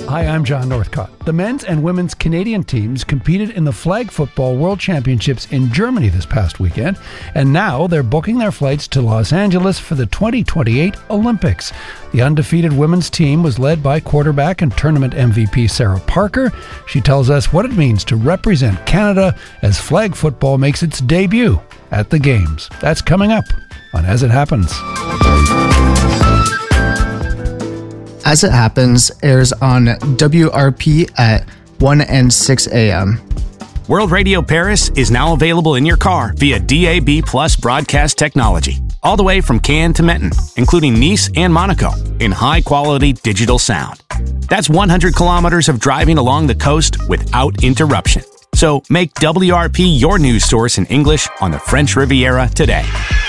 Hi, I'm John Northcott. The men's and women's Canadian teams competed in the Flag Football World Championships in Germany this past weekend, and now they're booking their flights to Los Angeles for the 2028 Olympics. The undefeated women's team was led by quarterback and tournament MVP Sarah Parker. She tells us what it means to represent Canada as flag football makes its debut at the Games. That's coming up on As It Happens. As It Happens airs on WRP at 1 and 6 a.m. World Radio Paris is now available in your car via DAB Plus broadcast technology, all the way from Cannes to Menton, including Nice and Monaco, in high-quality digital sound. That's 100 kilometers of driving along the coast without interruption. So make WRP your news source in English on the French Riviera today.